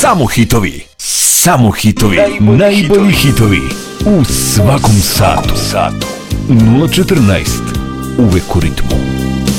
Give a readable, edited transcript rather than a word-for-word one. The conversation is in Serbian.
Samo hitovi. Samo hitovi. Najbolji hitovi. U svakom satu. 014. Uvek u ritmu.